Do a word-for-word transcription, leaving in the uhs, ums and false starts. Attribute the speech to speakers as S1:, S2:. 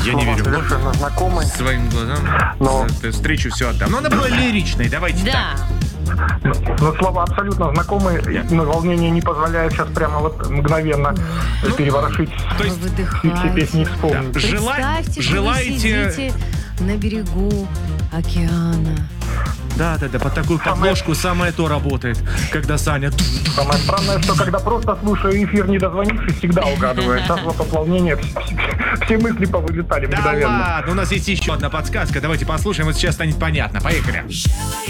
S1: Я не
S2: Слова
S1: верю.
S2: совершенно знакомы.
S1: Своим глазам
S2: Но-
S1: за эту встречу все отдам. Но она была лиричной, давайте так.
S3: Да.
S2: Но слова абсолютно знакомые, но волнение не позволяет сейчас прямо вот мгновенно
S1: Ну,
S2: переворошить
S1: То есть
S2: все, все
S3: Выдыхайте.
S2: песни и вспомнить.
S1: Да. Жела-
S3: Представьте, что вы
S1: желаете-
S3: сидите на берегу океана.
S1: Да, да, да, под такую подложку самое то работает, когда Саня...
S2: Самое странное, что когда просто слушаю эфир, не дозвонившись, всегда угадываю. Сейчас вот от волнения все, все мысли повылетали
S1: Да
S2: мгновенно.
S1: ладно, у нас есть еще одна подсказка. Давайте послушаем, вот сейчас станет понятно. Поехали.